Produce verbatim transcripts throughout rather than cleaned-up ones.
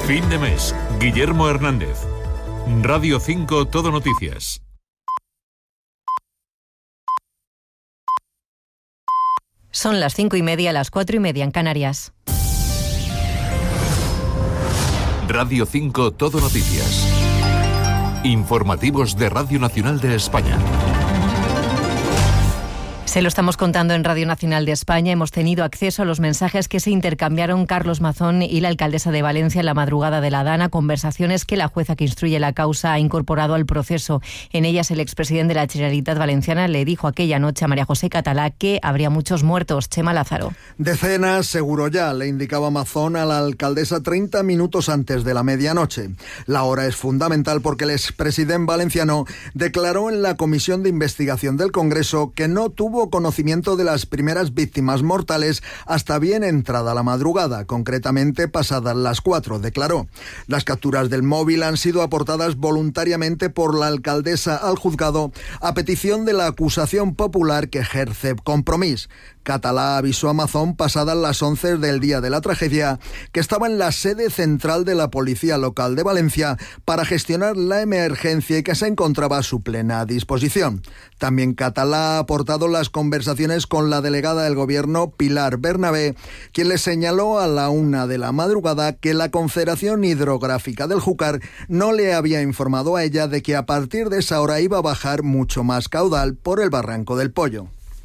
Fin de mes. Guillermo Hernández. Radio cinco Todo Noticias. Son las cinco y media, las cuatro y media en Canarias. Radio cinco Todo Noticias. Informativos de Radio Nacional de España. Se lo estamos contando en Radio Nacional de España. Hemos tenido acceso a los mensajes que se intercambiaron Carlos Mazón y la alcaldesa de Valencia en la madrugada de la Dana, conversaciones que la jueza que instruye la causa ha incorporado al proceso. En ellas, el expresidente de la Generalitat Valenciana le dijo aquella noche a María José Catalá que habría muchos muertos. Chema Lázaro. Decenas, seguro ya, le indicaba Mazón a la alcaldesa treinta minutos antes de la medianoche. La hora es fundamental porque el expresidente valenciano declaró en la Comisión de Investigación del Congreso que no tuvo conocimiento de las primeras víctimas mortales hasta bien entrada la madrugada, concretamente pasadas las cuatro, declaró. Las capturas del móvil han sido aportadas voluntariamente por la alcaldesa al juzgado a petición de la acusación popular que ejerce Compromís. Catalá avisó a Mazón pasadas las once del día de la tragedia que estaba en la sede central de la Policía Local de Valencia para gestionar la emergencia y que se encontraba a su plena disposición. También Catalá ha aportado las conversaciones con la delegada del Gobierno, Pilar Bernabé, quien le señaló a la una de la madrugada que la Confederación Hidrográfica del Júcar no le había informado a ella de que a partir de esa hora iba a bajar mucho más caudal por el Barranco del Pollo.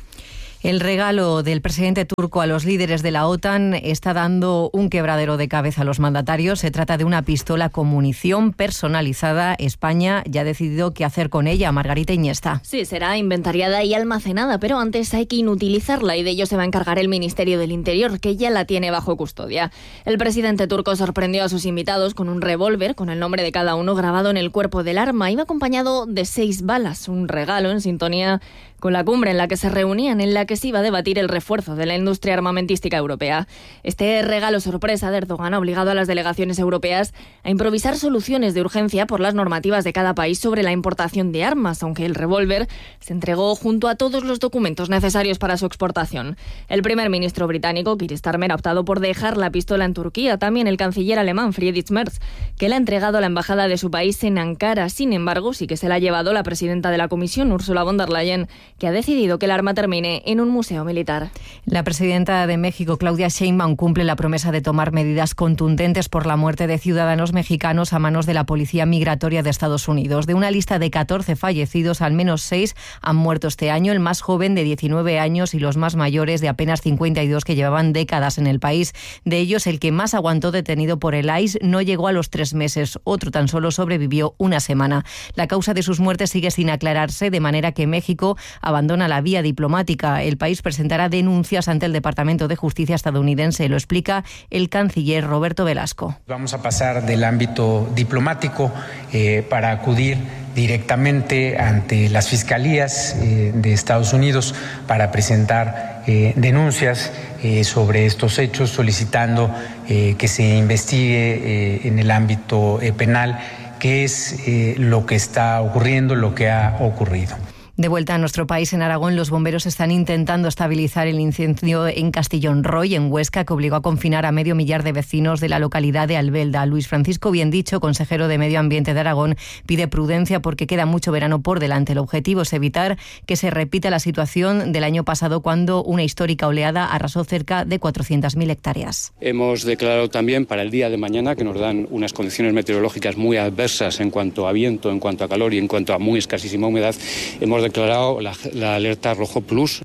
El regalo del presidente turco a los líderes de la OTAN está dando un quebradero de cabeza a los mandatarios. Se trata de una pistola con munición personalizada. España ya ha decidido qué hacer con ella. Margarita Iniesta. Sí, será inventariada y almacenada, pero antes hay que inutilizarla y de ello se va a encargar el Ministerio del Interior, que ya la tiene bajo custodia. El presidente turco sorprendió a sus invitados con un revólver con el nombre de cada uno grabado en el cuerpo del arma. Iba acompañado de seis balas, un regalo en sintonía con la cumbre en la que se reunían, en la que se iba a debatir el refuerzo de la industria armamentística europea. Este regalo sorpresa de Erdogan ha obligado a las delegaciones europeas a improvisar soluciones de urgencia por las normativas de cada país sobre la importación de armas, aunque el revólver se entregó junto a todos los documentos necesarios para su exportación. El primer ministro británico, Keir Starmer, ha optado por dejar la pistola en Turquía. También el canciller alemán, Friedrich Merz, que la ha entregado a la embajada de su país en Ankara. Sin embargo, sí que se la ha llevado la presidenta de la Comisión, Ursula von der Leyen, que ha decidido que el arma termine en un museo militar. La presidenta de México, Claudia Sheinbaum, cumple la promesa de tomar medidas contundentes por la muerte de ciudadanos mexicanos a manos de la Policía Migratoria de Estados Unidos. De una lista de catorce fallecidos, al menos seis han muerto este año, el más joven de diecinueve años y los más mayores de apenas cincuenta y dos que llevaban décadas en el país. De ellos, el que más aguantó detenido por el I C E no llegó a los tres meses, otro tan solo sobrevivió una semana. La causa de sus muertes sigue sin aclararse, de manera que México abandona la vía diplomática. El país presentará denuncias ante el Departamento de Justicia estadounidense, lo explica el canciller Roberto Velasco. Vamos a pasar del ámbito diplomático eh, para acudir directamente ante las fiscalías eh, de Estados Unidos para presentar eh, denuncias eh, sobre estos hechos, solicitando eh, que se investigue eh, en el ámbito eh, penal qué es eh, lo que está ocurriendo, lo que ha ocurrido. De vuelta a nuestro país, en Aragón, los bomberos están intentando estabilizar el incendio en Castellón Roy, en Huesca, que obligó a confinar a medio millar de vecinos de la localidad de Albelda. Luis Francisco Biendicho, consejero de Medio Ambiente de Aragón, pide prudencia porque queda mucho verano por delante. El objetivo es evitar que se repita la situación del año pasado, cuando una histórica oleada arrasó cerca de cuatrocientas mil hectáreas. Hemos declarado también para el día de mañana, que nos dan unas condiciones meteorológicas muy adversas en cuanto a viento, en cuanto a calor y en cuanto a muy escasísima humedad, hemos declarado la, la alerta rojo plus.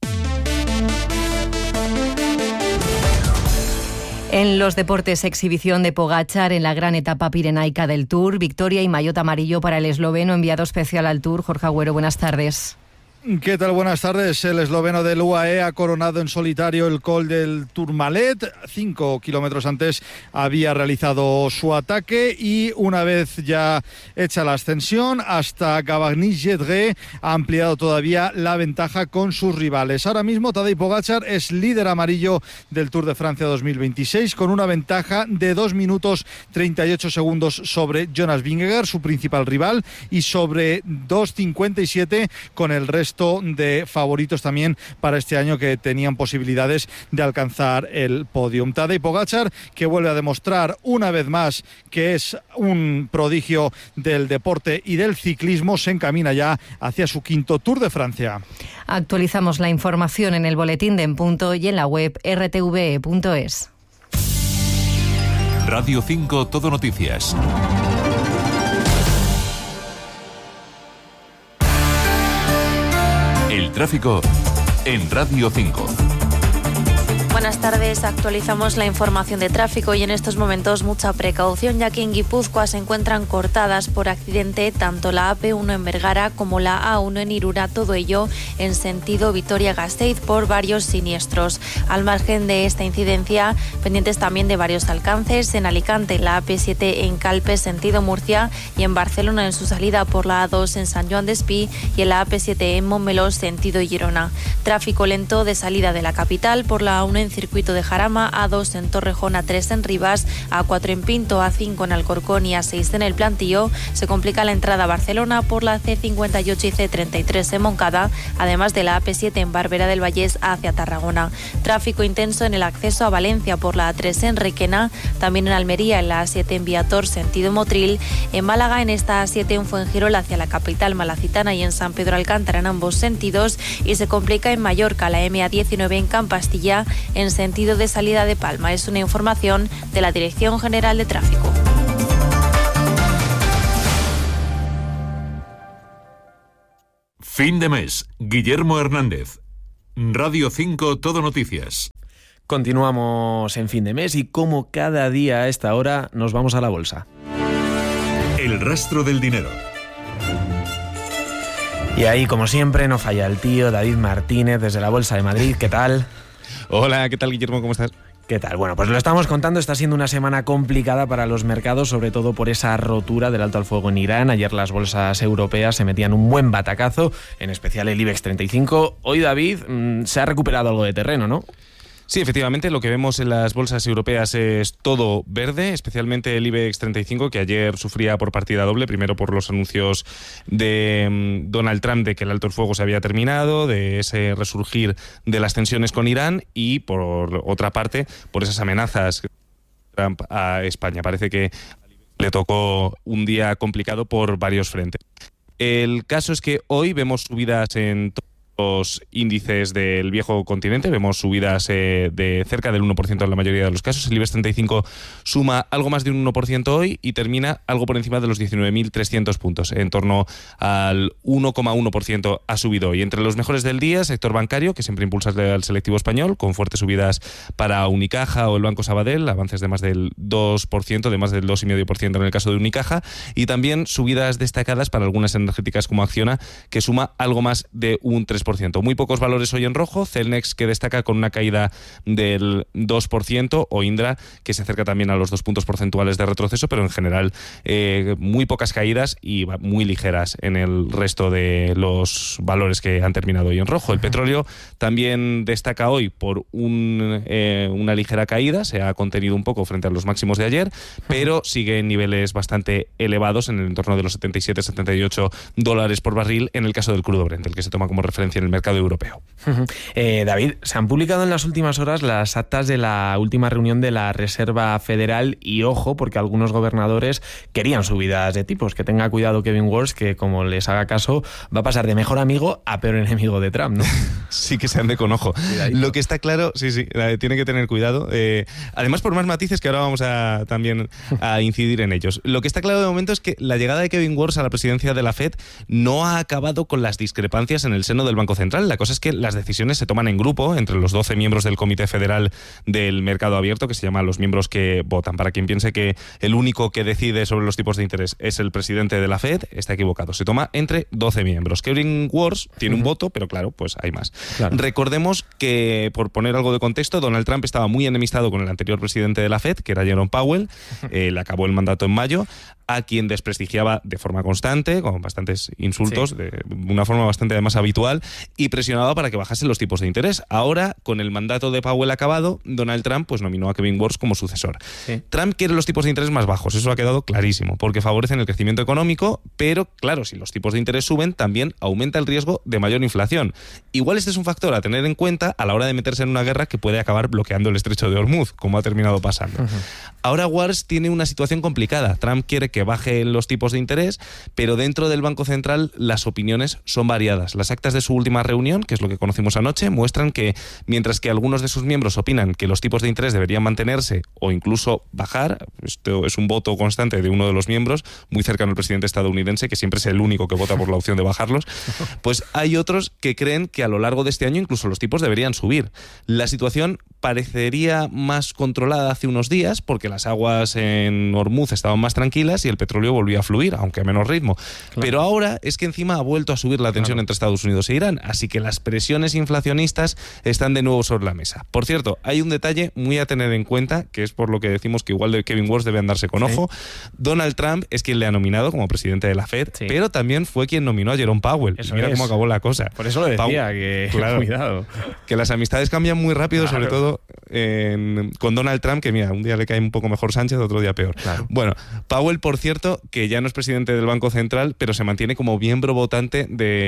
En los deportes, exhibición de Pogačar en la gran etapa pirenaica del Tour, victoria y maillot amarillo para el esloveno, enviado especial al Tour. Jorge Agüero, buenas tardes. ¿Qué tal? Buenas tardes. El esloveno del U A E ha coronado en solitario el Col del Tourmalet. Cinco kilómetros antes había realizado su ataque y una vez ya hecha la ascensión hasta Cavagny-Gedré ha ampliado todavía la ventaja con sus rivales. Ahora mismo Tadej Pogačar es líder amarillo del Tour de Francia dos mil veintiséis con una ventaja de dos minutos treinta y ocho segundos sobre Jonas Vingegaard, su principal rival, y sobre dos cincuenta y siete con el resto resto de favoritos también para este año que tenían posibilidades de alcanzar el podium. Tadej Pogačar, que vuelve a demostrar una vez más que es un prodigio del deporte y del ciclismo, se encamina ya hacia su quinto Tour de Francia. Actualizamos la información en el boletín de En Punto y en la web erre te ve punto es. Radio cinco Todo Noticias. El tráfico en Radio cinco. Buenas tardes, actualizamos la información de tráfico y en estos momentos mucha precaución, ya que en Guipúzcoa se encuentran cortadas por accidente tanto la A P uno en Vergara como la A uno en Irura, todo ello en sentido Vitoria-Gasteiz por varios siniestros. Al margen de esta incidencia, pendientes también de varios alcances en Alicante, la A P siete en Calpe, sentido Murcia, y en Barcelona en su salida por la A dos en San Joan d'Espí y en la A P siete en Montmeló, sentido Girona. Tráfico lento de salida de la capital por la A uno en Circuito de Jarama, A dos en Torrejón, A tres en Rivas, A cuatro en Pinto, A cinco en Alcorcón y A seis en El Plantío. Se complica la entrada a Barcelona por la C cincuenta y ocho y C treinta y tres en Moncada, además de la A P siete en Barberá del Vallés hacia Tarragona. Tráfico intenso en el acceso a Valencia por la A tres en Requena, también en Almería en la A siete en Viator, sentido Motril, en Málaga en esta A siete en Fuengirola hacia la capital malacitana y en San Pedro Alcántara en ambos sentidos, y se complica en Mallorca la M A diecinueve en Campastilla en sentido de salida de Palma. Es una información de la Dirección General de Tráfico. Fin de mes. Guillermo Hernández. Radio cinco Todo Noticias. Continuamos en fin de mes y como cada día a esta hora nos vamos a la bolsa. El rastro del dinero. Y ahí, como siempre, no falla el tío David Martínez desde la Bolsa de Madrid. ¿Qué tal? Hola, ¿qué tal, Guillermo? ¿Cómo estás? ¿Qué tal? Bueno, pues lo estamos contando, está siendo una semana complicada para los mercados, sobre todo por esa rotura del alto al fuego en Irán. Ayer las bolsas europeas se metían un buen batacazo, en especial el IBEX treinta y cinco. Hoy, David, mmm, se ha recuperado algo de terreno, ¿no? Sí, efectivamente, lo que vemos en las bolsas europeas es todo verde, especialmente el IBEX treinta y cinco, que ayer sufría por partida doble, primero por los anuncios de um, Donald Trump de que el alto el fuego se había terminado, de ese resurgir de las tensiones con Irán, y por otra parte, por esas amenazas de Trump a España. Parece que le tocó un día complicado por varios frentes. El caso es que hoy vemos subidas en los índices del viejo continente, vemos subidas eh, de cerca del uno por ciento en la mayoría de los casos. El IBEX treinta y cinco suma algo más de un uno por ciento hoy y termina algo por encima de los diecinueve mil trescientos puntos, en torno al uno coma uno por ciento ha subido hoy. Entre los mejores del día, sector bancario, que siempre impulsa al selectivo español, con fuertes subidas para Unicaja o el Banco Sabadell, avances de más del dos por ciento, de más del dos coma cinco por ciento en el caso de Unicaja, y también subidas destacadas para algunas energéticas como Acciona, que suma algo más de un tres por ciento. Muy pocos valores hoy en rojo. Celnex, que destaca con una caída del dos por ciento, o Indra, que se acerca también a los dos puntos porcentuales de retroceso, pero en general eh, muy pocas caídas y muy ligeras en el resto de los valores que han terminado hoy en rojo. El petróleo también destaca hoy por un, eh, una ligera caída, se ha contenido un poco frente a los máximos de ayer, pero sigue en niveles bastante elevados, en el entorno de los setenta y siete a setenta y ocho dólares por barril, en el caso del crudo Brent, el que se toma como referencia en el mercado europeo. Eh, David, se han publicado en las últimas horas las actas de la última reunión de la Reserva Federal y ojo, porque algunos gobernadores querían subidas de tipos. Que tenga cuidado Kevin Walsh, que como les haga caso va a pasar de mejor amigo a peor enemigo de Trump, ¿no? Sí, que se ande con ojo. Cuidadito. Lo que está claro, sí, sí, tiene que tener cuidado. Eh, además, por más matices que ahora vamos a también a incidir en ellos. Lo que está claro de momento es que la llegada de Kevin Walsh a la presidencia de la Fed no ha acabado con las discrepancias en el seno del Banco Central. La cosa es que las decisiones se toman en grupo entre los doce miembros del Comité Federal del Mercado Abierto, que se llama los miembros que votan. Para quien piense que el único que decide sobre los tipos de interés es el presidente de la Fed, está equivocado. Se toma entre doce miembros. Kevin Walsh tiene un uh-huh. voto, pero claro, pues hay más. Claro. Recordemos que, por poner algo de contexto, Donald Trump estaba muy enemistado con el anterior presidente de la Fed, que era Jerome Powell. Eh, le acabó el mandato en mayo, a quien desprestigiaba de forma constante, con bastantes insultos, sí. de una forma bastante además habitual, y presionaba para que bajasen los tipos de interés. Ahora, con el mandato de Powell acabado, Donald Trump pues nominó a Kevin Warsh como sucesor. Sí. Trump quiere los tipos de interés más bajos, eso ha quedado clarísimo, porque favorecen el crecimiento económico, pero claro, si los tipos de interés suben, también aumenta el riesgo de mayor inflación. Igual este es un factor a tener en cuenta a la hora de meterse en una guerra que puede acabar bloqueando el estrecho de Hormuz, como ha terminado pasando. Uh-huh. Ahora Warsh tiene una situación complicada. Trump quiere que bajen los tipos de interés, pero dentro del Banco Central las opiniones son variadas. Las actas de su última reunión, que es lo que conocimos anoche, muestran que mientras que algunos de sus miembros opinan que los tipos de interés deberían mantenerse o incluso bajar, esto es un voto constante de uno de los miembros, muy cercano al presidente estadounidense, que siempre es el único que vota por la opción de bajarlos, pues hay otros que creen que a lo largo de este año incluso los tipos deberían subir. La situación parecería más controlada hace unos días porque las aguas en Hormuz estaban más tranquilas y el petróleo volvía a fluir, aunque a menos ritmo. Claro. Pero ahora es que encima ha vuelto a subir la tensión claro. entre Estados Unidos e Irán, así que las presiones inflacionistas están de nuevo sobre la mesa. Por cierto, hay un detalle muy a tener en cuenta, que es por lo que decimos que igual de Kevin Warsh debe andarse con ¿Sí? ojo. Donald Trump es quien le ha nominado como presidente de la Fed, sí. pero también fue quien nominó a Jerome Powell. Eso y mira es. cómo acabó la cosa. Por eso lo decía, Powell, que claro, cuidado. Que las amistades cambian muy rápido, claro. sobre todo en, con Donald Trump, que mira, un día le cae un poco mejor Sánchez, otro día peor. Claro. Bueno, Powell, por cierto, que ya no es presidente del Banco Central, pero se mantiene como miembro votante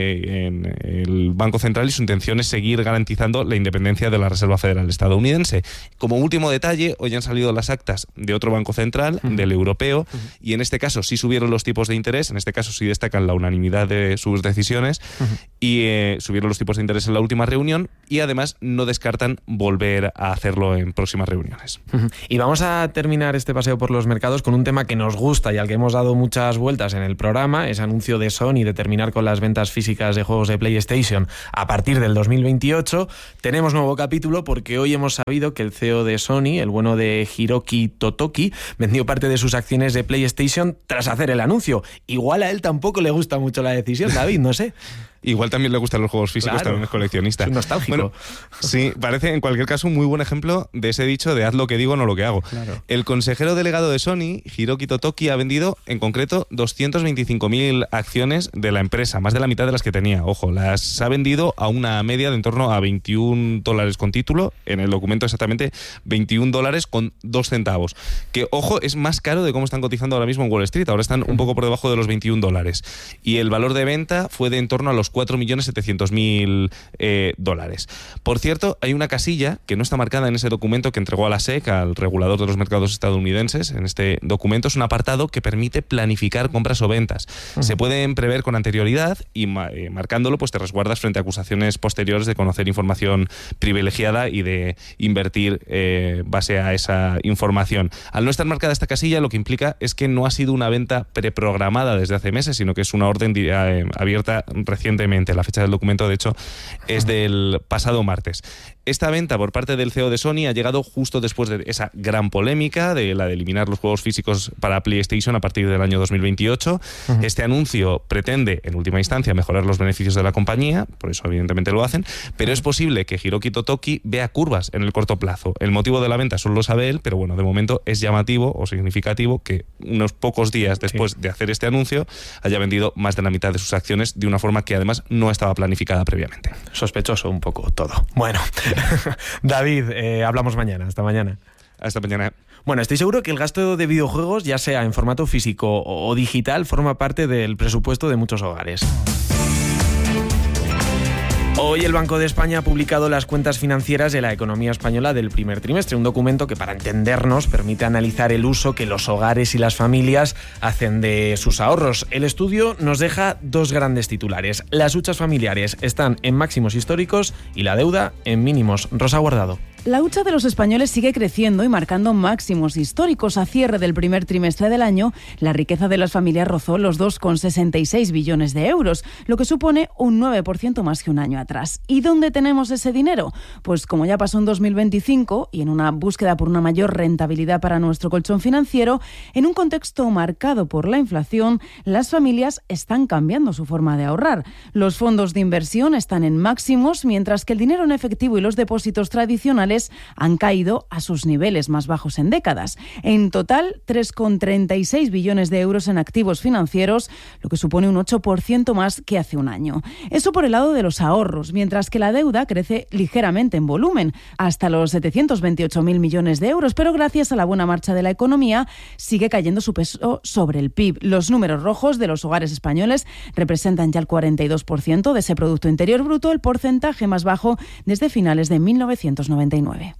del Banco Central y su intención es seguir garantizando la independencia de la Reserva Federal estadounidense. Como último detalle, hoy han salido las actas de otro Banco Central, uh-huh. del europeo, uh-huh. y en este caso sí subieron los tipos de interés, en este caso sí destacan la unanimidad de sus decisiones, uh-huh. y eh, subieron los tipos de interés en la última reunión y además no descartan volver a hacerlo en próximas reuniones. Uh-huh. Y vamos a terminar este paseo por los mercados con un tema que nos gusta y al que hemos dado muchas vueltas en el programa, ese anuncio de Sony de terminar con las ventas físicas de juegos de PlayStation a partir del dos mil veintiocho. Tenemos nuevo capítulo porque hoy hemos sabido que el C E O de Sony, el bueno de Hiroki Totoki, vendió parte de sus acciones de PlayStation tras hacer el anuncio. Igual a él tampoco le gusta mucho la decisión, David, no sé. Igual también le gustan los juegos físicos, claro. también es coleccionista. Es nostálgico. Bueno, sí, parece en cualquier caso un muy buen ejemplo de ese dicho de haz lo que digo, no lo que hago. Claro. El consejero delegado de Sony, Hiroki Totoki, ha vendido en concreto doscientas veinticinco mil acciones de la empresa, más de la mitad de las que tenía. Ojo, las ha vendido a una media de en torno a veintiún dólares con título, en el documento exactamente veintiún dólares con dos centavos. Que, ojo, es más caro de cómo están cotizando ahora mismo en Wall Street. Ahora están un poco por debajo de los veintiún dólares. Y el valor de venta fue de en torno a los cuatro millones setecientos mil eh, dólares. Por cierto, hay una casilla que no está marcada en ese documento que entregó a la S E C, al regulador de los mercados estadounidenses. En este documento es un apartado que permite planificar compras o ventas. Uh-huh. Se pueden prever con anterioridad y eh, marcándolo pues te resguardas frente a acusaciones posteriores de conocer información privilegiada y de invertir eh, base a esa información. Al no estar marcada esta casilla, lo que implica es que no ha sido una venta preprogramada desde hace meses, sino que es una orden eh, abierta recientemente. La fecha del documento, de hecho, es del pasado martes. Esta venta por parte del C E O de Sony ha llegado justo después de esa gran polémica de la de eliminar los juegos físicos para PlayStation a partir del año dos mil veintiocho. Uh-huh. Este anuncio pretende, en última instancia, mejorar los beneficios de la compañía, por eso evidentemente lo hacen, pero es posible que Hiroki Totoki vea curvas en el corto plazo. El motivo de la venta solo lo sabe él, pero bueno, de momento es llamativo o significativo que unos pocos días después sí. de hacer este anuncio haya vendido más de la mitad de sus acciones de una forma que además no estaba planificada previamente. Sospechoso un poco todo. Bueno, David, eh, hablamos mañana. Hasta mañana. Hasta mañana. Bueno, estoy seguro que el gasto de videojuegos, ya sea en formato físico o digital, forma parte del presupuesto de muchos hogares. Hoy el Banco de España ha publicado las cuentas financieras de la economía española del primer trimestre, un documento que, para entendernos, permite analizar el uso que los hogares y las familias hacen de sus ahorros. El estudio nos deja dos grandes titulares. Las huchas familiares están en máximos históricos y la deuda en mínimos. Rosa Guardado. La hucha de los españoles sigue creciendo y marcando máximos históricos. A cierre del primer trimestre del año, la riqueza de las familias rozó los dos coma sesenta y seis billones de euros, lo que supone un nueve por ciento más que un año atrás. ¿Y dónde tenemos ese dinero? Pues como ya pasó en dos mil veinticinco y en una búsqueda por una mayor rentabilidad para nuestro colchón financiero, en un contexto marcado por la inflación, las familias están cambiando su forma de ahorrar. Los fondos de inversión están en máximos, mientras que el dinero en efectivo y los depósitos tradicionales nacionales han caído a sus niveles más bajos en décadas. En total, tres coma treinta y seis billones de euros en activos financieros, lo que supone un ocho por ciento más que hace un año. Eso por el lado de los ahorros, mientras que la deuda crece ligeramente en volumen, hasta los setecientos veintiocho mil millones de euros, pero gracias a la buena marcha de la economía sigue cayendo su peso sobre el P I B. Los números rojos de los hogares españoles representan ya el cuarenta y dos por ciento de ese Producto Interior Bruto, el porcentaje más bajo desde finales de mil novecientos noventa y nueve.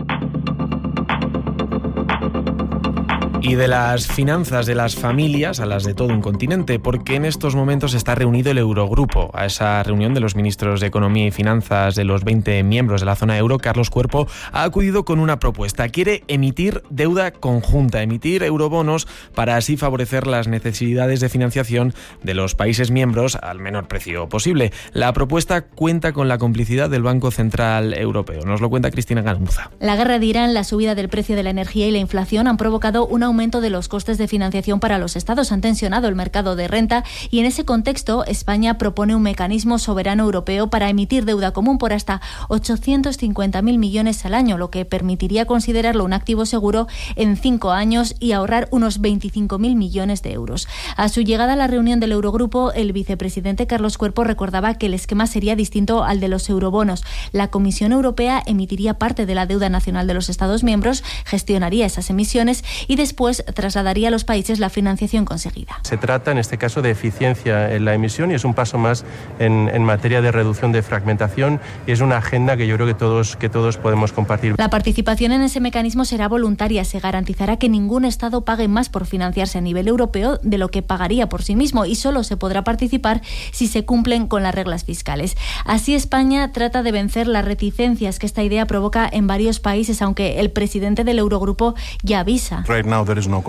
Y de las finanzas de las familias a las de todo un continente, porque en estos momentos está reunido el Eurogrupo. A esa reunión de los ministros de Economía y Finanzas de los veinte miembros de la zona euro, Carlos Cuerpo ha acudido con una propuesta. Quiere emitir deuda conjunta, emitir eurobonos para así favorecer las necesidades de financiación de los países miembros al menor precio posible. La propuesta cuenta con la complicidad del Banco Central Europeo. Nos lo cuenta Cristina Ganuza. La guerra de Irán, la subida del precio de la energía y la inflación han provocado una aumento de los costes de financiación para los estados, han tensionado el mercado de renta y en ese contexto España propone un mecanismo soberano europeo para emitir deuda común por hasta ochocientos cincuenta mil millones al año, lo que permitiría considerarlo un activo seguro en cinco años y ahorrar unos veinticinco mil millones de euros. A su llegada a la reunión del Eurogrupo, el vicepresidente Carlos Cuerpo recordaba que el esquema sería distinto al de los eurobonos. La Comisión Europea emitiría parte de la deuda nacional de los estados miembros, gestionaría esas emisiones y después Pues trasladaría a los países la financiación conseguida. Se trata en este caso de eficiencia en la emisión y es un paso más en, en materia de reducción de fragmentación y es una agenda que yo creo que todos, que todos podemos compartir. La participación en ese mecanismo será voluntaria. Se garantizará que ningún Estado pague más por financiarse a nivel europeo de lo que pagaría por sí mismo y solo se podrá participar si se cumplen con las reglas fiscales. Así España trata de vencer las reticencias que esta idea provoca en varios países, aunque el presidente del Eurogrupo ya avisa. Right now,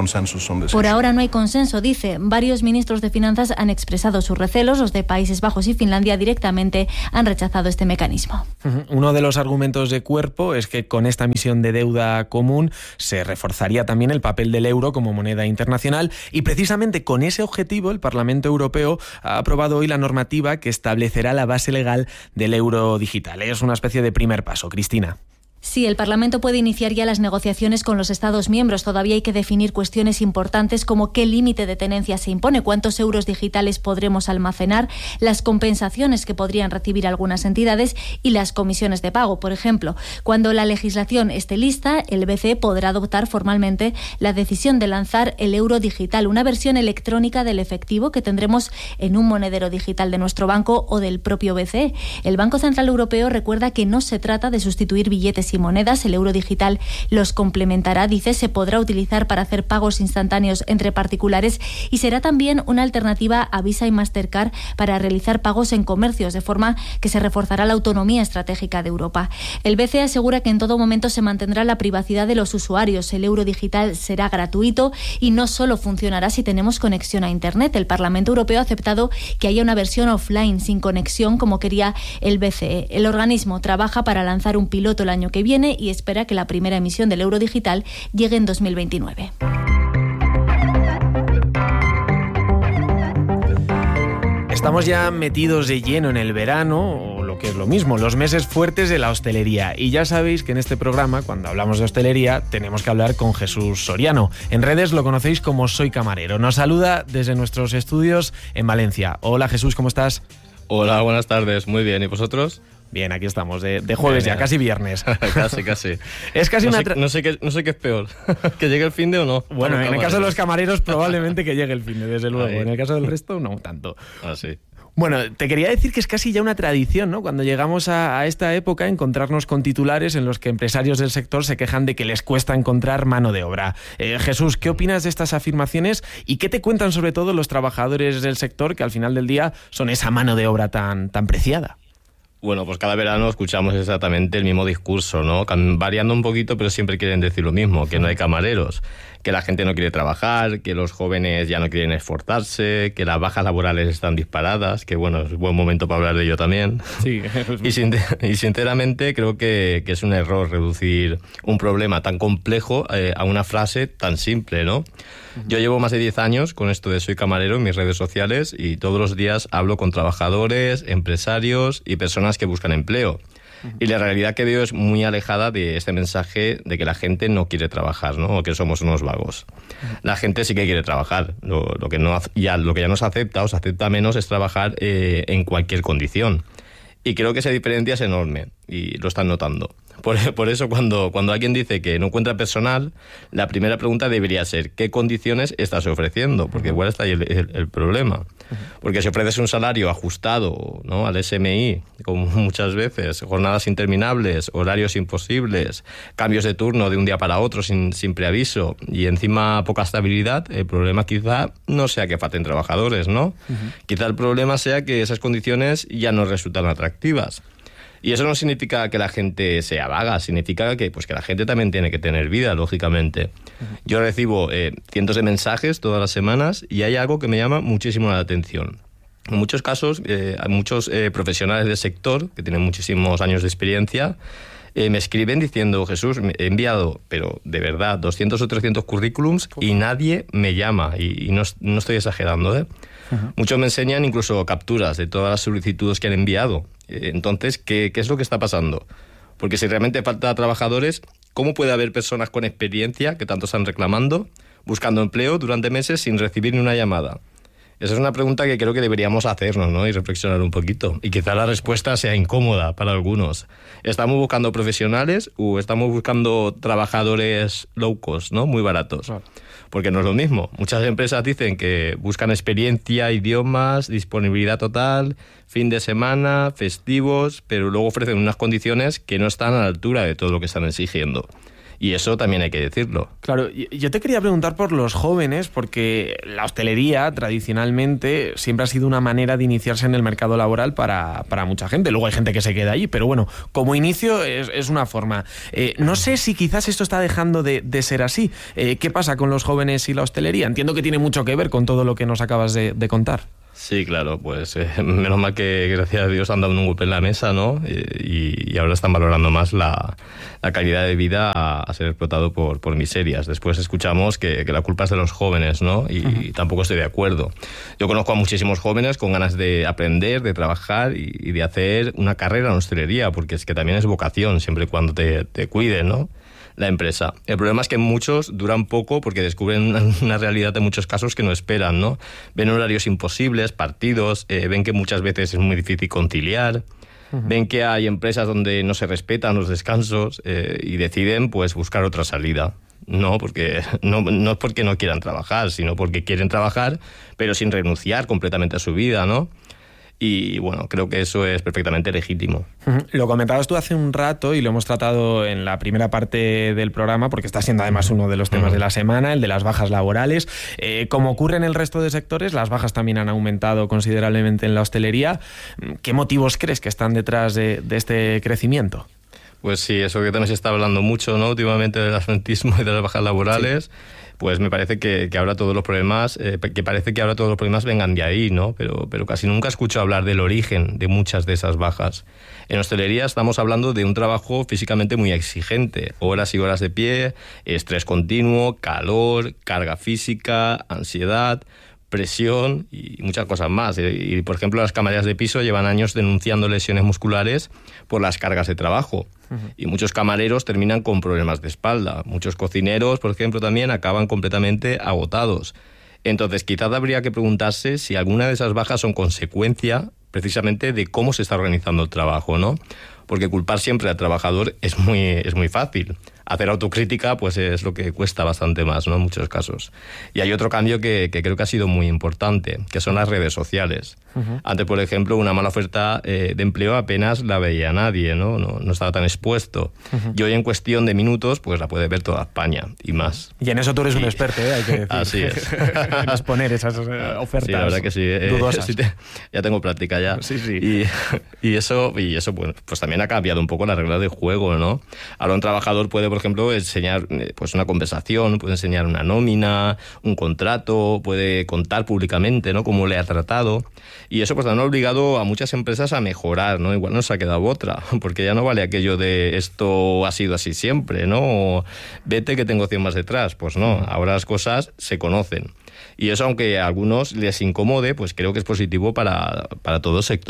Por ahora no hay consenso, dice. Varios ministros de Finanzas han expresado sus recelos. Los de Países Bajos y Finlandia directamente han rechazado este mecanismo. Uno de los argumentos de Cuerpo es que con esta emisión de deuda común se reforzaría también el papel del euro como moneda internacional y precisamente con ese objetivo el Parlamento Europeo ha aprobado hoy la normativa que establecerá la base legal del euro digital. Es una especie de primer paso. Cristina. Sí, el Parlamento puede iniciar ya las negociaciones con los Estados miembros. Todavía hay que definir cuestiones importantes como qué límite de tenencia se impone, cuántos euros digitales podremos almacenar, las compensaciones que podrían recibir algunas entidades y las comisiones de pago. Por ejemplo, cuando la legislación esté lista, el B C E podrá adoptar formalmente la decisión de lanzar el euro digital, una versión electrónica del efectivo que tendremos en un monedero digital de nuestro banco o del propio B C E. El Banco Central Europeo recuerda que no se trata de sustituir billetes y monedas, el euro digital los complementará, dice, se podrá utilizar para hacer pagos instantáneos entre particulares y será también una alternativa a Visa y Mastercard para realizar pagos en comercios, de forma que se reforzará la autonomía estratégica de Europa. El B C E asegura que en todo momento se mantendrá la privacidad de los usuarios, el euro digital será gratuito y no solo funcionará si tenemos conexión a Internet. El Parlamento Europeo ha aceptado que haya una versión offline sin conexión como quería el B C E. El organismo trabaja para lanzar un piloto el año que viene y espera que la primera emisión del euro digital llegue en dos mil veintinueve. Estamos ya metidos de lleno en el verano, o lo que es lo mismo, los meses fuertes de la hostelería. Y ya sabéis que en este programa, cuando hablamos de hostelería, tenemos que hablar con Jesús Soriano. En redes lo conocéis como Soy Camarero. Nos saluda desde nuestros estudios en Valencia. Hola Jesús, ¿cómo estás? Hola, buenas tardes. Muy bien. ¿Y vosotros? Bien, aquí estamos, de, de jueves bien, ya, casi viernes. casi, casi. Es casi no una... Sé, Tra... no, sé qué, no sé qué es peor, que llegue el fin de o no. Bueno, en el caso de los camareros probablemente que llegue el fin de, desde luego. Ahí. En el caso del resto, no tanto. Ah, sí. Bueno, te quería decir que es casi ya una tradición, ¿no? Cuando llegamos a, a esta época, encontrarnos con titulares en los que empresarios del sector se quejan de que les cuesta encontrar mano de obra. Eh, Jesús, ¿qué opinas de estas afirmaciones y qué te cuentan sobre todo los trabajadores del sector que al final del día son esa mano de obra tan, tan preciada? Bueno, pues cada verano escuchamos exactamente el mismo discurso, ¿no? Variando un poquito, pero siempre quieren decir lo mismo, que no hay camareros, que la gente no quiere trabajar, que los jóvenes ya no quieren esforzarse, que las bajas laborales están disparadas, que bueno, es un buen momento para hablar de ello también. Sí. y, sin, y sinceramente creo que, que es un error reducir un problema tan complejo eh, a una frase tan simple, ¿no? Uh-huh. Yo llevo más de diez años con esto de Soy Camarero en mis redes sociales y todos los días hablo con trabajadores, empresarios y personas que buscan empleo. Y la realidad que veo es muy alejada de este mensaje de que la gente no quiere trabajar, ¿no? O que somos unos vagos. La gente sí que quiere trabajar. Lo, lo, que, no, ya, lo que ya no se acepta o se acepta menos es trabajar eh, en cualquier condición. Y creo que esa diferencia es enorme y lo están notando. Por, por eso cuando, cuando alguien dice que no encuentra personal, la primera pregunta debería ser ¿qué condiciones estás ofreciendo? Porque igual está ahí el, el, el problema. Porque si ofreces un salario ajustado, ¿no?, al S M I, como muchas veces, jornadas interminables, horarios imposibles, cambios de turno de un día para otro sin, sin preaviso y encima poca estabilidad, el problema quizá no sea que falten trabajadores, ¿no? Uh-huh. Quizá el problema sea que esas condiciones ya no resultan atractivas. Y eso no significa que la gente sea vaga, significa que, pues, que la gente también tiene que tener vida, lógicamente. Uh-huh. Yo recibo eh, cientos de mensajes todas las semanas y hay algo que me llama muchísimo la atención. En muchos casos, eh, hay muchos eh, profesionales del sector, que tienen muchísimos años de experiencia, eh, me escriben diciendo, Jesús, he enviado, pero de verdad, doscientos o trescientos currículums y nadie me llama. Y, y no, no estoy exagerando, ¿eh? Uh-huh. Muchos me enseñan incluso capturas de todas las solicitudes que han enviado. Entonces, ¿qué, ¿qué es lo que está pasando? Porque si realmente falta trabajadores, ¿cómo puede haber personas con experiencia, que tanto están reclamando, buscando empleo durante meses sin recibir ni una llamada? Esa es una pregunta que creo que deberíamos hacernos, ¿no?, y reflexionar un poquito. Y quizá la respuesta sea incómoda para algunos. ¿Estamos buscando profesionales o estamos buscando trabajadores low cost, ¿no?, muy baratos? Porque no es lo mismo. Muchas empresas dicen que buscan experiencia, idiomas, disponibilidad total, fin de semana, festivos, pero luego ofrecen unas condiciones que no están a la altura de todo lo que están exigiendo. Y eso también hay que decirlo. Claro, yo te quería preguntar por los jóvenes, porque la hostelería tradicionalmente siempre ha sido una manera de iniciarse en el mercado laboral para, para mucha gente. Luego hay gente que se queda allí, pero bueno, como inicio es, es una forma. Eh, no sé si quizás esto está dejando de, de ser así. Eh, ¿Qué pasa con los jóvenes y la hostelería? Entiendo que tiene mucho que ver con todo lo que nos acabas de, de contar. Sí, claro, pues eh, menos mal que gracias a Dios han dado un golpe en la mesa, ¿no? Y, y ahora están valorando más la, la calidad de vida a, a ser explotado por, por miserias. Después escuchamos que, que la culpa es de los jóvenes, ¿no? Y, uh-huh. y tampoco estoy de acuerdo. Yo conozco a muchísimos jóvenes con ganas de aprender, de trabajar y, y de hacer una carrera en hostelería, porque es que también es vocación, siempre y cuando te, te cuiden, ¿no?, la empresa. El problema es que muchos duran poco porque descubren una, una realidad en muchos casos que no esperan, ¿no? Ven horarios imposibles, partidos, eh, ven que muchas veces es muy difícil conciliar, uh-huh. ven que hay empresas donde no se respetan los descansos eh, y deciden, pues, buscar otra salida. No, porque no, no es porque no quieran trabajar, sino porque quieren trabajar, pero sin renunciar completamente a su vida, ¿no? Y bueno, creo que eso es perfectamente legítimo. Uh-huh. Lo comentabas tú hace un rato y lo hemos tratado en la primera parte del programa, porque está siendo además uno de los temas uh-huh. de la semana, el de las bajas laborales. Eh, como ocurre en el resto de sectores, las bajas también han aumentado considerablemente en la hostelería. ¿Qué motivos crees que están detrás de, de este crecimiento? Pues sí, eso que también se está hablando mucho, ¿no?, últimamente, del absentismo y de las bajas laborales. Sí. Pues me parece que, que ahora todos los problemas, eh, que parece que ahora todos los problemas vengan de ahí, ¿no? Pero, pero casi nunca escucho hablar del origen de muchas de esas bajas. En hostelería estamos hablando de un trabajo físicamente muy exigente, horas y horas de pie, estrés continuo, calor, carga física, ansiedad, presión y muchas cosas más. Y, por ejemplo, las camareras de piso llevan años denunciando lesiones musculares por las cargas de trabajo. Uh-huh. Y muchos camareros terminan con problemas de espalda. Muchos cocineros, por ejemplo, también acaban completamente agotados. Entonces, quizás habría que preguntarse si alguna de esas bajas son consecuencia precisamente de cómo se está organizando el trabajo, ¿no? Porque culpar siempre al trabajador es muy, es muy fácil. Hacer autocrítica, pues, es lo que cuesta bastante más, ¿no?, en muchos casos. Y hay otro cambio que, que creo que ha sido muy importante, que son las redes sociales. Uh-huh. Antes, por ejemplo, una mala oferta eh, de empleo apenas la veía nadie, ¿no? No, no estaba tan expuesto. Uh-huh. Y hoy, en cuestión de minutos, pues la puede ver toda España y más. Y en eso tú eres y... un experto, ¿eh? Hay que decir. Así es. En exponer esas eh, ofertas. Sí, la verdad que sí. Eh, sí te, ya tengo práctica ya. Sí, sí. Y, y eso, y eso bueno, pues también ha cambiado un poco la regla de juego, ¿no? Ahora un trabajador puede, por ejemplo, enseñar pues una compensación, puede enseñar una nómina, un contrato, puede contar públicamente, ¿no?, cómo le ha tratado. Y eso pues ha obligado a muchas empresas a mejorar, ¿no? Igual no se ha quedado otra, porque ya no vale aquello de esto ha sido así siempre, ¿no? O vete que tengo cien más detrás. Pues no, ahora las cosas se conocen. Y eso, aunque a algunos les incomode, pues creo que es positivo para, para todo el sector.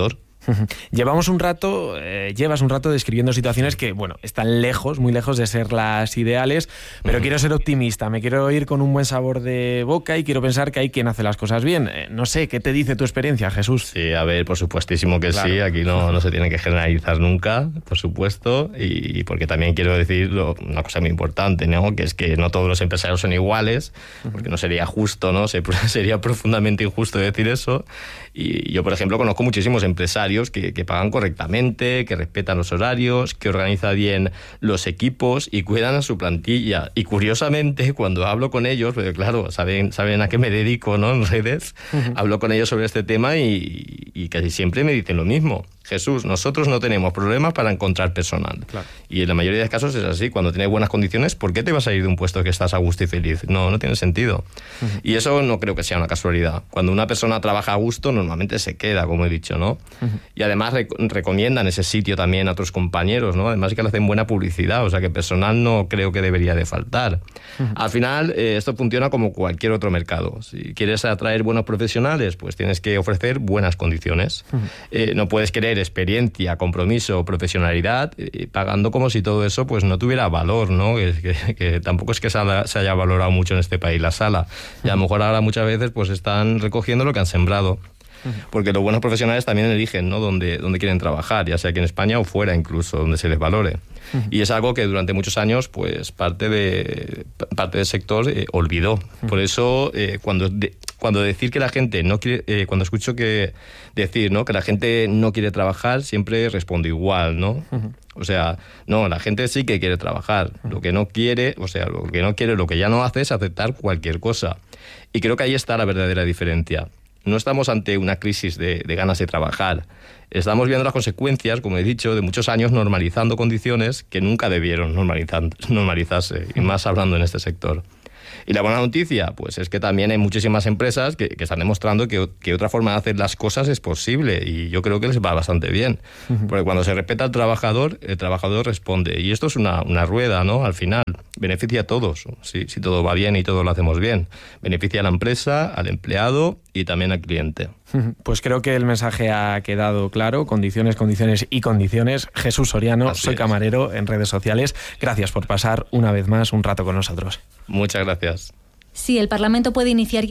Llevamos un rato, eh, llevas un rato describiendo situaciones que, bueno, están lejos, muy lejos de ser las ideales, pero uh-huh. quiero ser optimista, me quiero ir con un buen sabor de boca y quiero pensar que hay quien hace las cosas bien. Eh, no sé, ¿qué te dice tu experiencia, Jesús? Sí, a ver, por supuestísimo que claro. sí, aquí no, no se tiene que generalizar nunca, por supuesto, y, y porque también quiero decir lo, una cosa muy importante, ¿no? Que es que no todos los empresarios son iguales, porque no sería justo, ¿no? Se, sería profundamente injusto decir eso. Y yo, por ejemplo, conozco muchísimos empresarios que, que pagan correctamente, que respetan los horarios, que organizan bien los equipos y cuidan a su plantilla. Y curiosamente, cuando hablo con ellos, porque claro, saben, saben a qué me dedico, ¿no? En redes, uh-huh. hablo con ellos sobre este tema y, y casi siempre me dicen lo mismo. Jesús, nosotros no tenemos problemas para encontrar personal. Claro. Y en la mayoría de casos es así. Cuando tienes buenas condiciones, ¿por qué te vas a ir de un puesto que estás a gusto y feliz? No, no tiene sentido. Uh-huh. Y eso no creo que sea una casualidad. Cuando una persona trabaja a gusto, normalmente se queda, como he dicho, ¿no? Uh-huh. Y además rec- recomiendan ese sitio también a otros compañeros, ¿no? Además que le hacen buena publicidad, o sea que personal no creo que debería de faltar. Uh-huh. Al final, eh, esto funciona como cualquier otro mercado. Si quieres atraer buenos profesionales, pues tienes que ofrecer buenas condiciones. Uh-huh. Eh, no puedes querer experiencia, compromiso, profesionalidad, eh, pagando como si todo eso pues no tuviera valor, ¿no? Que, que, que tampoco es que se haya, se haya valorado mucho en este país la sala. Y a lo mejor ahora muchas veces pues están recogiendo lo que han sembrado. Porque los buenos profesionales también eligen, ¿no? Dónde, dónde quieren trabajar, ya sea aquí en España o fuera incluso, donde se les valore. Uh-huh. Y es algo que durante muchos años pues parte, de, parte del sector eh, olvidó. Uh-huh. Por eso eh, cuando, de, cuando decir que la gente no quiere, eh, cuando escucho que decir, ¿no? que la gente no quiere trabajar, siempre respondo igual, ¿no? Uh-huh. O sea, no, la gente sí que quiere trabajar. Uh-huh. Lo que no quiere, o sea, lo que no quiere, lo que ya no hace es aceptar cualquier cosa. Y creo que ahí está la verdadera diferencia. No estamos ante una crisis de, de ganas de trabajar. Estamos viendo las consecuencias, como he dicho, de muchos años normalizando condiciones que nunca debieron normalizarse, y más hablando en este sector. Y la buena noticia, pues es que también hay muchísimas empresas que, que están demostrando que, que otra forma de hacer las cosas es posible, y yo creo que les va bastante bien. Uh-huh. Porque cuando se respeta al trabajador, el trabajador responde. Y esto es una, una rueda, ¿no? Al final, beneficia a todos, si, si todo va bien y todo lo hacemos bien. Beneficia a la empresa, al empleado y también al cliente. Pues creo que el mensaje ha quedado claro. Condiciones, condiciones y condiciones. Jesús Soriano, Así soy es. camarero en redes sociales. Gracias por pasar una vez más un rato con nosotros. Muchas gracias. Sí, el Parlamento puede iniciar...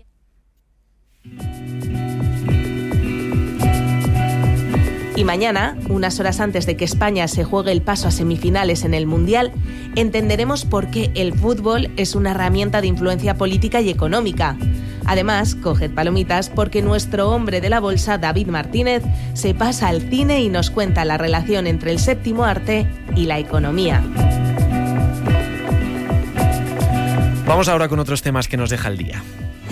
Y mañana, unas horas antes de que España se juegue el paso a semifinales en el Mundial, entenderemos por qué el fútbol es una herramienta de influencia política y económica. Además, coged palomitas porque nuestro hombre de la bolsa, David Martínez, se pasa al cine y nos cuenta la relación entre el séptimo arte y la economía. Vamos ahora con otros temas que nos deja el día.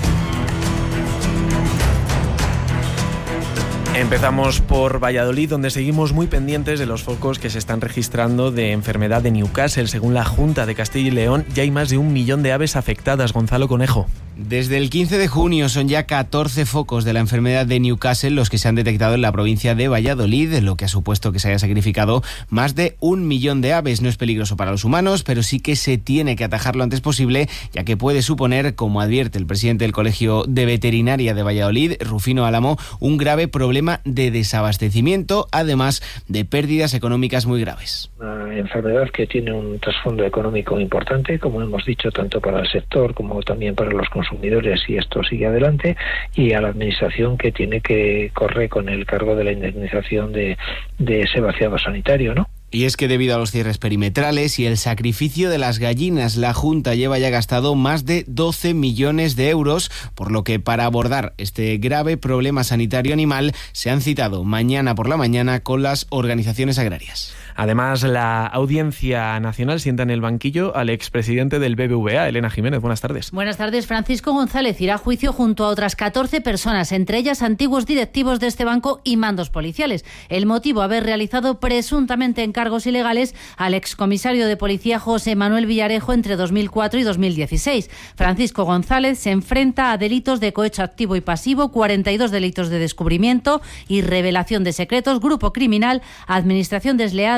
Empezamos por Valladolid, donde seguimos muy pendientes de los focos que se están registrando de enfermedad de Newcastle. Según la Junta de Castilla y León, ya hay más de un millón de aves afectadas. Gonzalo Conejo. Desde el quince de junio son ya catorce focos de la enfermedad de Newcastle los que se han detectado en la provincia de Valladolid, lo que ha supuesto que se haya sacrificado más de un millón de aves. No es peligroso para los humanos, pero sí que se tiene que atajar lo antes posible, ya que puede suponer, como advierte el presidente del Colegio de Veterinaria de Valladolid, Rufino Álamo, un grave problema de desabastecimiento, además de pérdidas económicas muy graves. Una enfermedad que tiene un trasfondo económico importante, como hemos dicho, tanto para el sector como también para los consumidores, y esto sigue adelante, y a la administración, que tiene que correr con el cargo de la indemnización de, de ese vaciado sanitario, ¿no? Y es que debido a los cierres perimetrales y el sacrificio de las gallinas, la Junta lleva ya gastado más de doce millones de euros, por lo que para abordar este grave problema sanitario animal se han citado mañana por la mañana con las organizaciones agrarias. Además, la Audiencia Nacional sienta en el banquillo al expresidente del B B V A, Elena Jiménez. Buenas tardes. Buenas tardes. Francisco González irá a juicio junto a otras catorce personas, entre ellas antiguos directivos de este banco y mandos policiales. El motivo, haber realizado presuntamente encargos ilegales al excomisario de policía José Manuel Villarejo entre dos mil cuatro y dos mil dieciséis. Francisco González se enfrenta a delitos de cohecho activo y pasivo, cuarenta y dos delitos de descubrimiento y revelación de secretos, grupo criminal, administración desleal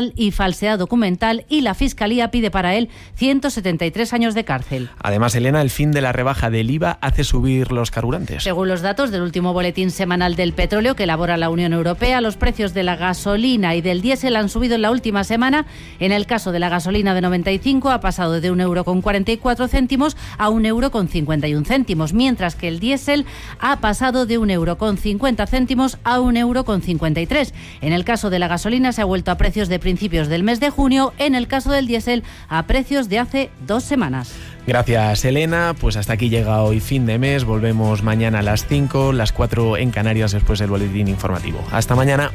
ilegal y falsedad documental, y la Fiscalía pide para él ciento setenta y tres años de cárcel. Además, Elena, el fin de la rebaja del I V A hace subir los carburantes. Según los datos del último boletín semanal del petróleo que elabora la Unión Europea, los precios de la gasolina y del diésel han subido en la última semana. En el caso de la gasolina de noventa y cinco ha pasado de un euro con cuarenta y cuatro céntimos a un euro con cincuenta y un céntimos, mientras que el diésel ha pasado de un euro con cincuenta céntimos a un euro con cincuenta y tres. En el caso de la gasolina se ha vuelto a precios de principios del mes de junio, en el caso del diésel a precios de hace dos semanas. Gracias, Elena. Pues hasta aquí llega hoy fin de mes. Volvemos mañana a las cinco, las cuatro en Canarias, después del boletín informativo. Hasta mañana.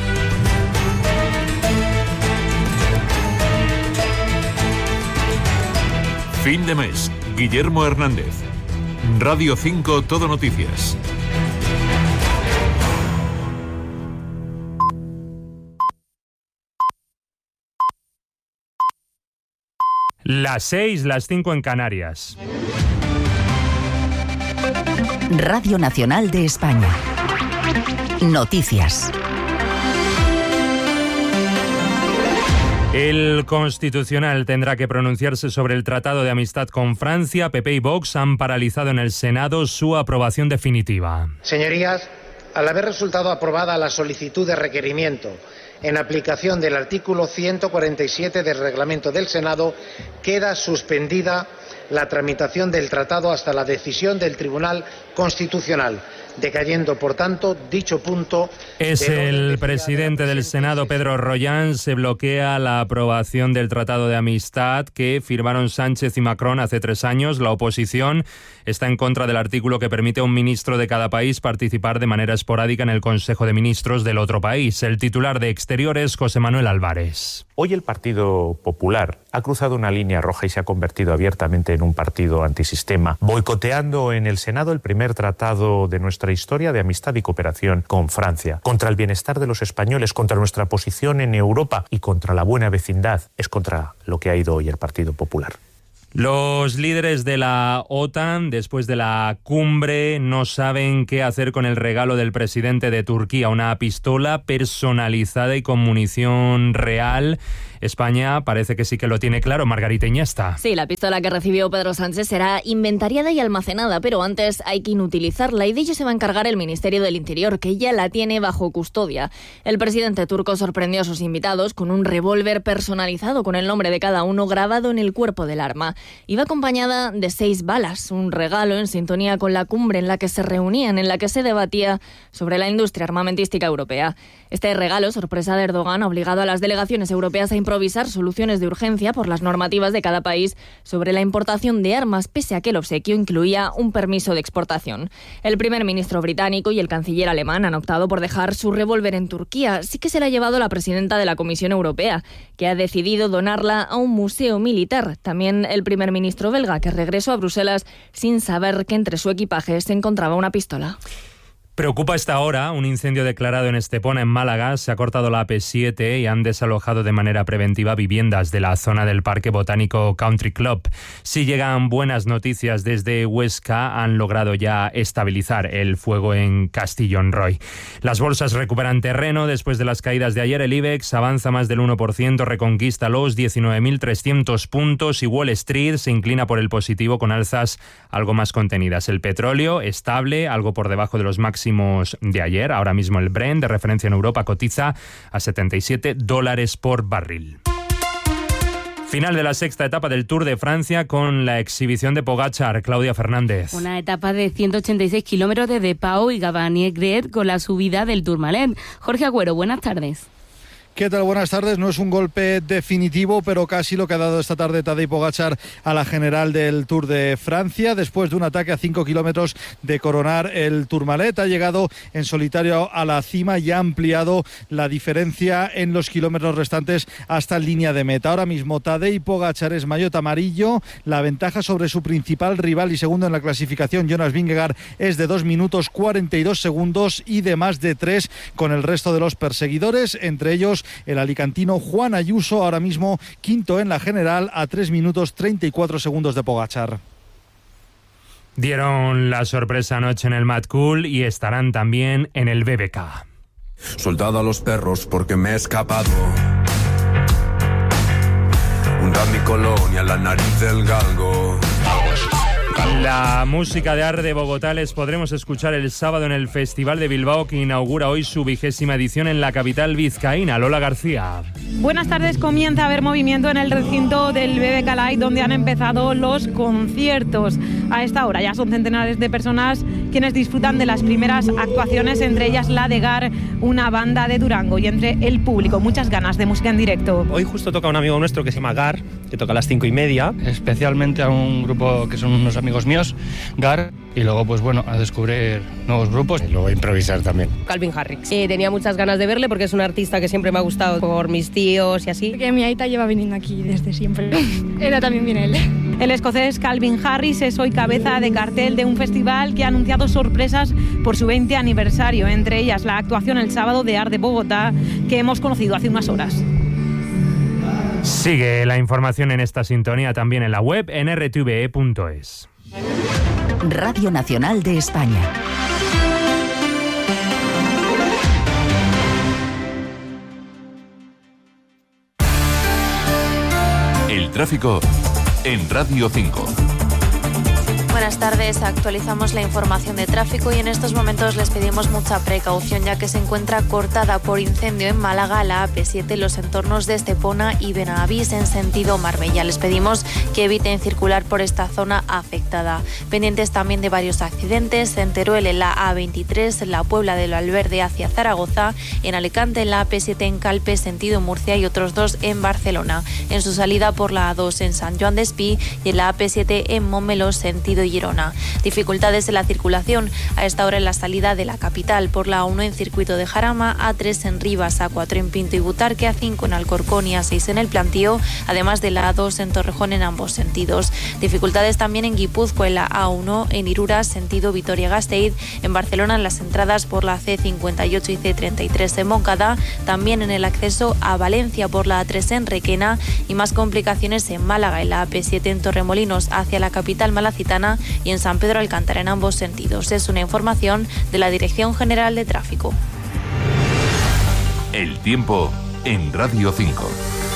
Fin de mes. Guillermo Hernández. Radio cinco Todo Noticias. Las seis, las cinco en Canarias. Radio Nacional de España. Noticias. El Constitucional tendrá que pronunciarse sobre el Tratado de Amistad con Francia. P P y Vox han paralizado en el Senado su aprobación definitiva. Señorías, al haber resultado aprobada la solicitud de requerimiento en aplicación del artículo ciento cuarenta y siete del reglamento del Senado, queda suspendida la tramitación del tratado hasta la decisión del Tribunal Constitucional, decayendo, por tanto, dicho punto. Es el presidente del Senado, Pedro Rollán. Se bloquea la aprobación del Tratado de Amistad que firmaron Sánchez y Macron hace tres años. La oposición está en contra del artículo que permite a un ministro de cada país participar de manera esporádica en el Consejo de Ministros del otro país. El titular de Exteriores, José Manuel Álvarez. Hoy el Partido Popular ha cruzado una línea roja y se ha convertido abiertamente en un partido antisistema, boicoteando en el Senado el primer tratado de nuestra historia de amistad y cooperación con Francia, contra el bienestar de los españoles, contra nuestra posición en Europa y contra la buena vecindad. Es contra lo que ha ido hoy el Partido Popular. Los líderes de la OTAN, después de la cumbre, no saben qué hacer con el regalo del presidente de Turquía, una pistola personalizada y con munición real. España parece que sí que lo tiene claro. Margarita Iñesta. Sí, la pistola que recibió Pedro Sánchez será inventariada y almacenada, pero antes hay que inutilizarla y de ello se va a encargar el Ministerio del Interior, que ya la tiene bajo custodia. El presidente turco sorprendió a sus invitados con un revólver personalizado con el nombre de cada uno grabado en el cuerpo del arma. Iba acompañada de seis balas, un regalo en sintonía con la cumbre en la que se reunían, en la que se debatía sobre la industria armamentística europea. Este regalo, sorpresa de Erdogan, ha obligado a las delegaciones europeas a improvisar soluciones de urgencia por las normativas de cada país sobre la importación de armas, pese a que el obsequio incluía un permiso de exportación. El primer ministro británico y el canciller alemán han optado por dejar su revólver en Turquía. Sí que se la ha llevado la presidenta de la Comisión Europea, que ha decidido donarla a un museo militar. También el primer ministro belga, que regresó a Bruselas sin saber que entre su equipaje se encontraba una pistola. Preocupa a esta hora un incendio declarado en Estepona, en Málaga. Se ha cortado la A P siete y han desalojado de manera preventiva viviendas de la zona del Parque Botánico Country Club. Si llegan buenas noticias desde Huesca, han logrado ya estabilizar el fuego en Castellón Roy. Las bolsas recuperan terreno después de las caídas de ayer. El IBEX avanza más del uno por ciento, reconquista los diecinueve mil trescientos puntos y Wall Street se inclina por el positivo con alzas algo más contenidas. El petróleo estable, algo por debajo de los máximos de ayer. Ahora mismo el Brent, de referencia en Europa, cotiza a setenta y siete dólares por barril. Final de la sexta etapa del Tour de Francia con la exhibición de Pogačar. Claudia Fernández. Una etapa de ciento ochenta y seis kilómetros de Pau y Gavanier-Gret con la subida del Tourmalet. Jorge Agüero, buenas tardes. ¿Qué tal? Buenas tardes. No es un golpe definitivo, pero casi lo que ha dado esta tarde Tadej Pogačar a la general del Tour de Francia. Después de un ataque a cinco kilómetros de coronar el Tourmalet, ha llegado en solitario a la cima y ha ampliado la diferencia en los kilómetros restantes hasta línea de meta. Ahora mismo Tadej Pogačar es maillot amarillo. La ventaja sobre su principal rival y segundo en la clasificación, Jonas Vingegaard, es de dos minutos cuarenta y dos segundos y de más de tres con el resto de los perseguidores, entre ellos el alicantino Juan Ayuso, ahora mismo quinto en la general a tres minutos treinta y cuatro segundos de Pogačar. Dieron la sorpresa anoche en el Mad Cool y estarán también en el B B K. Soldado a los perros porque me he escapado. venga a mi colonia, la nariz del galgo. La música de Arde Bogotá les podremos escuchar el sábado en el Festival de Bilbao, que inaugura hoy su vigésima edición en la capital vizcaína. Lola García. Buenas tardes. Comienza a haber movimiento en el recinto del B B K Live, donde han empezado los conciertos. A esta hora ya son centenares de personas quienes disfrutan de las primeras actuaciones, entre ellas la de Gar, una banda de Durango, y entre el público muchas ganas de música en directo. Hoy justo toca un amigo nuestro que se llama Gar, que toca a las cinco y media, especialmente a un grupo que son unos amigos míos, Gar, y luego pues bueno, a descubrir nuevos grupos. Y luego a improvisar también. Calvin Harris. Eh, tenía muchas ganas de verle porque es un artista que siempre me ha gustado por mis tíos y así. Porque mi aita lleva viniendo aquí desde siempre. Era también viene él. El escocés Calvin Harris es hoy cabeza de cartel de un festival que ha anunciado sorpresas por su veinte aniversario, entre ellas la actuación el sábado de Arde Bogotá, que hemos conocido hace unas horas. Sigue la información en esta sintonía también en la web en r t v e punto es. Radio Nacional de España. El tráfico en Radio cinco. Buenas tardes, actualizamos la información de tráfico y en estos momentos les pedimos mucha precaución, ya que se encuentra cortada por incendio en Málaga la A P siete en los entornos de Estepona y Benavís en sentido Marbella. Les pedimos que eviten circular por esta zona afectada. Pendientes también de varios accidentes: en Teruel en la A veintitrés, en la Puebla de Valverde hacia Zaragoza, en Alicante en la A P siete en Calpe sentido Murcia y otros dos en Barcelona, en su salida por la A dos en San Joan d'Espí y en la A P siete en Montmeló sentido Girona. Dificultades en la circulación a esta hora en la salida de la capital por la A uno en circuito de Jarama, A tres en Rivas, A cuatro en Pinto y Butarque, A cinco en Alcorcón y A seis en El Plantío, además de la A dos en Torrejón en ambos sentidos. Dificultades también en Guipúzcoa en la A uno, en Irura sentido Vitoria-Gasteiz, en Barcelona en las entradas por la C cincuenta y ocho y C treinta y tres en Moncada, también en el acceso a Valencia por la A tres en Requena y más complicaciones en Málaga en la A P siete en Torremolinos hacia la capital malacitana y en San Pedro Alcántara en ambos sentidos. Es una información de la Dirección General de Tráfico. El tiempo en Radio cinco.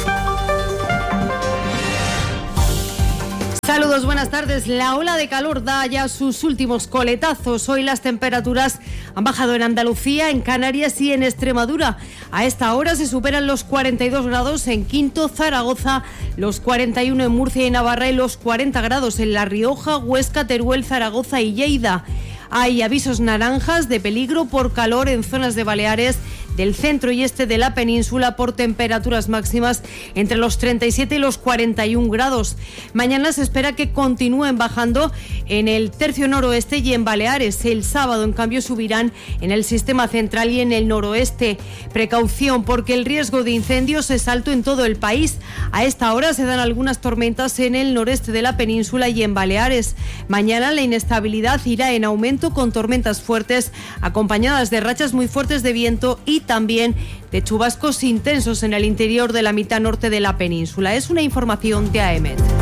Saludos, buenas tardes. La ola de calor da ya sus últimos coletazos. Hoy las temperaturas han bajado en Andalucía, en Canarias y en Extremadura. A esta hora se superan los cuarenta y dos grados en Quinto, Zaragoza, los cuarenta y uno en Murcia y Navarra y los cuarenta grados en La Rioja, Huesca, Teruel, Zaragoza y Lleida. Hay avisos naranjas de peligro por calor en zonas de Baleares, del centro y este de la península, por temperaturas máximas entre los treinta y siete y los cuarenta y un grados. Mañana se espera que continúen bajando en el tercio noroeste y en Baleares. El sábado, en cambio, subirán en el sistema central y en el noroeste. Precaución, porque el riesgo de incendios es alto en todo el país. A esta hora se dan algunas tormentas en el noreste de la península y en Baleares. Mañana la inestabilidad irá en aumento, con tormentas fuertes acompañadas de rachas muy fuertes de viento y también de chubascos intensos en el interior de la mitad norte de la península. Es una información de A E M E T.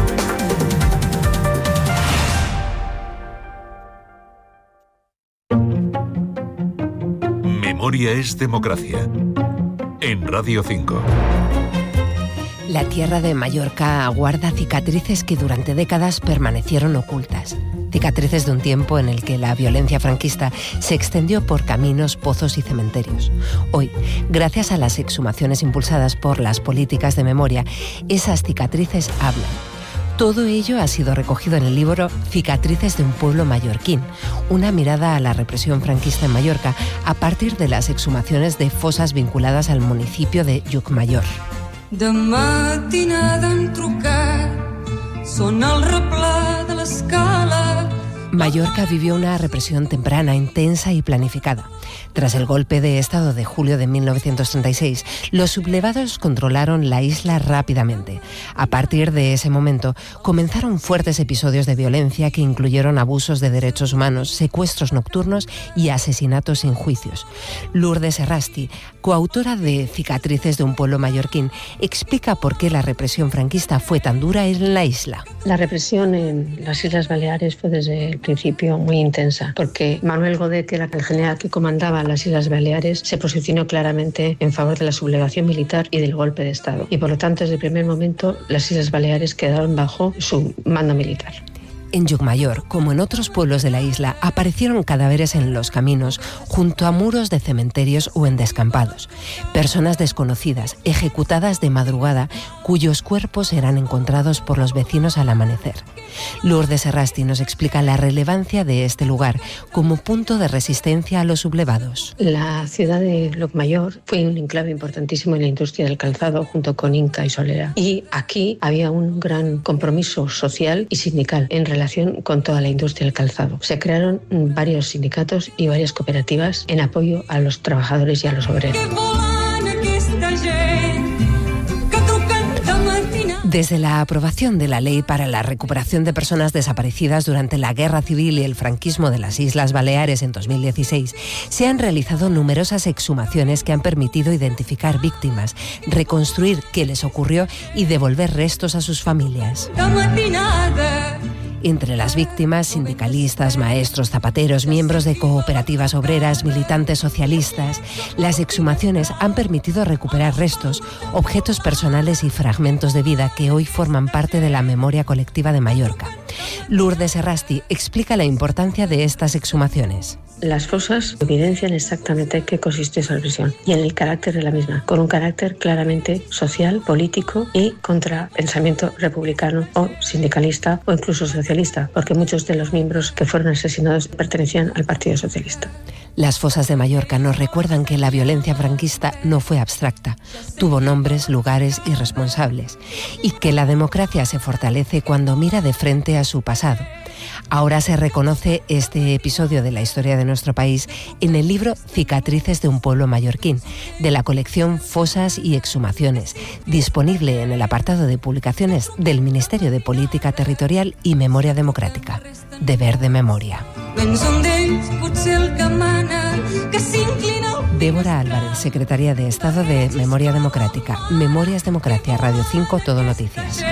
Memoria es democracia. En Radio cinco. La tierra de Mallorca guarda cicatrices que durante décadas permanecieron ocultas. Cicatrices de un tiempo en el que la violencia franquista se extendió por caminos, pozos y cementerios. Hoy, gracias a las exhumaciones impulsadas por las políticas de memoria, esas cicatrices hablan. Todo ello ha sido recogido en el libro Cicatrices de un pueblo mallorquín, una mirada a la represión franquista en Mallorca a partir de las exhumaciones de fosas vinculadas al municipio de Llucmajor. De matinada han trucat, sona el replà de l'escala. Mallorca vivió una represión temprana, intensa y planificada. Tras el golpe de Estado de julio de mil novecientos treinta y seis, los sublevados controlaron la isla rápidamente. A partir de ese momento, comenzaron fuertes episodios de violencia que incluyeron abusos de derechos humanos, secuestros nocturnos y asesinatos sin juicios. Lourdes Errasti, coautora de Cicatrices de un pueblo mallorquín, explica por qué la represión franquista fue tan dura en la isla. La represión en las Islas Baleares fue desde el el principio muy intensa, porque Manuel Godet, que era el general que comandaba las Islas Baleares, se posicionó claramente en favor de la sublevación militar y del golpe de Estado. Y por lo tanto, desde el primer momento, las Islas Baleares quedaron bajo su mando militar. En Llucmajor, como en otros pueblos de la isla, aparecieron cadáveres en los caminos, junto a muros de cementerios o en descampados. Personas desconocidas, ejecutadas de madrugada, cuyos cuerpos eran encontrados por los vecinos al amanecer. Lourdes Errasti nos explica la relevancia de este lugar como punto de resistencia a los sublevados. La ciudad de Llucmajor fue un enclave importantísimo en la industria del calzado, junto con Inca y Solera. Y aquí había un gran compromiso social y sindical en relación con toda la industria del calzado. Se crearon varios sindicatos y varias cooperativas en apoyo a los trabajadores y a los obreros. Desde la aprobación de la ley para la recuperación de personas desaparecidas durante la Guerra Civil y el franquismo de las Islas Baleares en dos mil dieciséis, se han realizado numerosas exhumaciones que han permitido identificar víctimas, reconstruir qué les ocurrió y devolver restos a sus familias. Entre las víctimas, sindicalistas, maestros, zapateros, miembros de cooperativas obreras, militantes socialistas, las exhumaciones han permitido recuperar restos, objetos personales y fragmentos de vida que hoy forman parte de la memoria colectiva de Mallorca. Lourdes Errasti explica la importancia de estas exhumaciones. Las fosas evidencian exactamente qué consistió esa prisión y en el carácter de la misma, con un carácter claramente social, político y contra pensamiento republicano o sindicalista o incluso socialista, porque muchos de los miembros que fueron asesinados pertenecían al Partido Socialista. Las fosas de Mallorca nos recuerdan que la violencia franquista no fue abstracta, tuvo nombres, lugares y responsables, y que la democracia se fortalece cuando mira de frente a su pasado. Ahora se reconoce este episodio de la historia de nuestro país en el libro Cicatrices de un pueblo mallorquín, de la colección Fosas y Exhumaciones, disponible en el apartado de publicaciones del Ministerio de Política Territorial y Memoria Democrática. Deber de memoria. Débora Álvarez, Secretaria de Estado de Memoria Democrática. Memorias Democracia, Radio cinco, Todo Noticias.